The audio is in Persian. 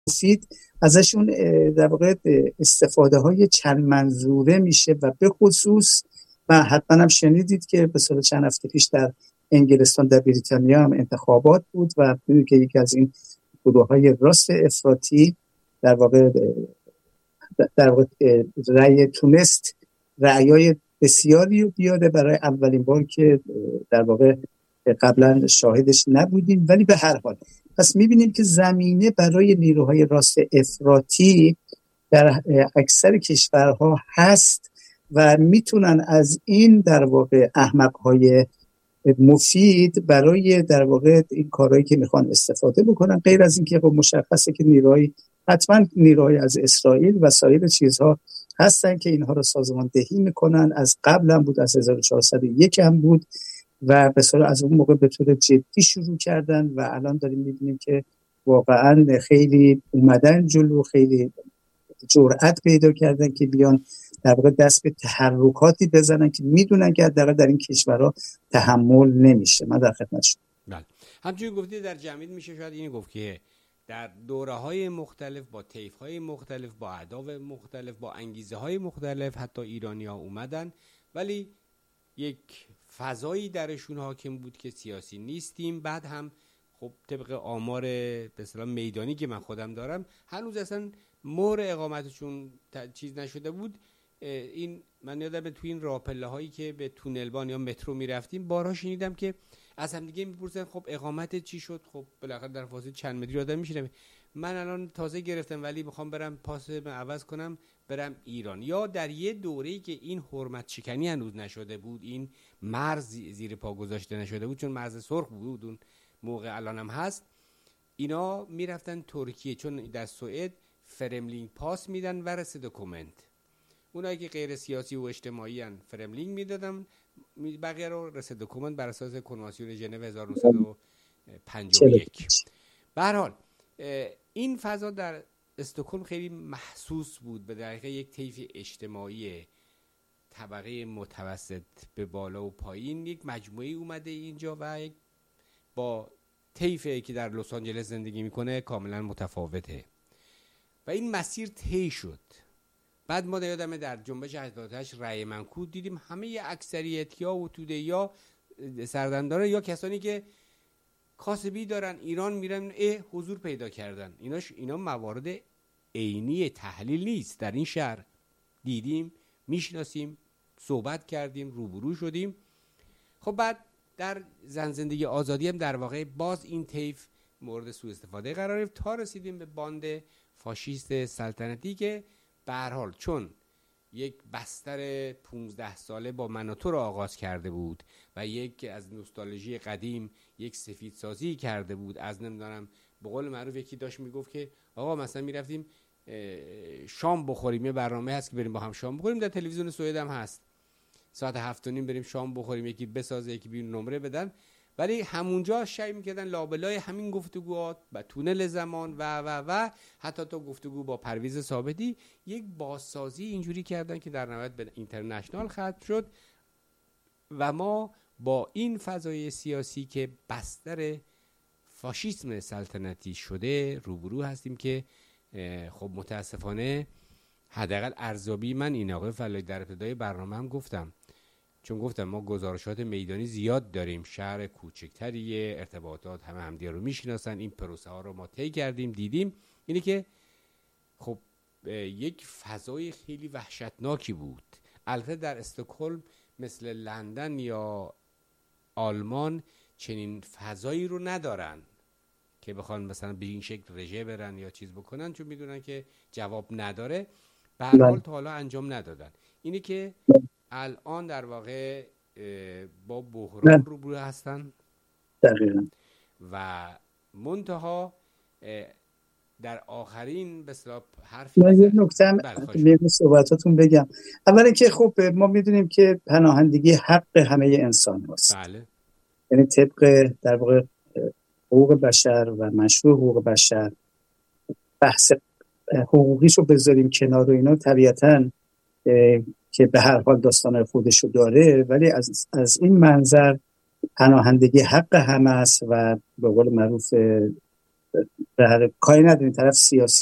مفید ازشون در واقع استفاده های چند منظوره میشه و به خصوص و حتما هم شنیدید که به صورت چند هفته پیش در انگلستان در بریتانیا هم انتخابات بود و دیدید که یکی از این گروه‌های راست افراطی در واقع رأی تونست رأیای بسیاری رو بیاره برای اولین بار که در واقع قبلا شاهدش نبودیم. ولی به هر حال پس می‌بینیم که زمینه برای نیروهای راست افراطی در اکثر کشورها هست و میتونن از این در واقع احمق‌های مفید برای در واقع این کارهایی که میخوان استفاده بکنن. غیر از این که خب مشخصه که حتما نیروهای از اسرائیل و سایر چیزها هستن که اینها رو سازماندهی میکنن. از قبل هم بود، از 1401 هم بود و به صورت از اون موقع به طور جدی شروع کردن و الان داریم میبینیم که واقعا خیلی اومدن جلو، خیلی جرأت پیدا کردن که بیان در واقع دست به تحرکاتی بزنن که میدونن که در این کشورها تحمل نمیشه. من در خدمت شما. بله، همچنین گفتید در جمعیت میشه شاید اینو گفت که در دوره‌های مختلف با طیف‌های مختلف با اهداف مختلف با انگیزه‌های مختلف حتی ایرانی‌ها اومدن، ولی یک فضایی درشون حاکم بود که سیاسی نیستیم. بعد هم خب طبق آمار به اصطلاح میدانی که من خودم دارم هنوز اصلا مهر اقامتشون چیز نشده بود. این من یادم تو این راهپله‌هایی که به تونلبان یا مترو میرفتیم بارها شنیدم که از هم دیگه میپرسن خب اقامت چی شد؟ خب بالاخره در فاصله چند متری آدم میشینه. من الان تازه گرفتم ولی میخوام برم پاسم عوض کنم برم ایران. یا در یه دوره‌ای که این حرمت شکنی هنوز نشده بود، این مرز زیر پا گذاشته نشده بود، چون مرز سرخ بود اون موقع، الانم هست، اینا میرفتن ترکیه، چون در سوئد فرملینگ پاس میدن و رس دکومنت. اونایی که غیر سیاسی و اجتماعی ان فرملینگ میدادن، بقیه رو رس دکومنت بر اساس کنوانسیون ژنو 1951. به هر حال این فضا در استکهلم خیلی محسوس بود. به دقیقه یک طیف اجتماعی طبقه متوسط به بالا و پایین، یک مجموعه اومده اینجا و یک با طیفی که در لس آنجلس زندگی میکنه کاملا متفاوته و این مسیر طی شد. بعد ما یادمه در جنبش 88 رأی منکود دیدیم همه اکثریت‌ها و توده‌ها سردمدار یا کسانی که کاسبی دارن ایران میرن حضور پیدا کردن. اینا موارد عینی تحلیل نیست، در این شهر دیدیم، میشناسیم، صحبت کردیم، روبرو شدیم. خب بعد در زن زندگی آزادی هم در واقع باز این طیف مورد سوء استفاده قرار گرفت تا رسیدیم به باند فاشیست سلطنتی که به هر حال چون یک بستر 15 ساله با من و تو رو آغاز کرده بود و یک از نوستالژی قدیم یک سفیدسازی کرده بود، از نمیدونم به قول معروف یکی داشت میگفت که آقا مثلا میرفتیم شام بخوریم، یه برنامه هست که بریم با هم شام بخوریم، در تلویزیون سوئد هم هست، ساعت 7:30 بریم شام بخوریم، یکی بسازه یکی بیون نمره بدن. ولی همونجا شای میکردن لابلای همین گفتگوات و تونل زمان و حتی تا گفتگو با پرویز ثابتی یک بازسازی اینجوری کردن که در نهایت به اینترنشنال ختم شد و ما با این فضای سیاسی که بستر فاشیسم سلطنتی شده روبرو هستیم که خب متاسفانه حداقل ارزیابی من این آقای فلایی در ابتدای برنامه هم گفتم، چون گفتم ما گزارشات میدانی زیاد داریم، شهر کوچکتریه، ارتباطات همه همدیگه رو میشناسن، این پروسه ها رو ما طی کردیم، دیدیم. اینه که خب یک فضای خیلی وحشتناکی بود. البته در استکهلم مثل لندن یا آلمان چنین فضایی رو ندارن که بخوان مثلا به این شکل رژه برن یا چیز بکنن، چون میدونن که جواب نداره. به هر حال تا حالا انجام ندادن. اینه که الان در واقع با بحران روبرو هستن دقیقاً و منتها در آخرین به اصطلاح حرف یه نکته میگم صحبتاتون بگم. اولا که خب ما میدونیم که پناهندگی حق همه انسان هست. بله. یعنی طبق در واقع حقوق بشر و مشروع حقوق بشر، بحث حقوقیشو بذاریم کنار و اینا طبیعتاً که به هر حال داستان خودشو داره، ولی از این منظر پناهندگی حق همه است و به قول معروف به هر کاری نداریم طرف سیاسی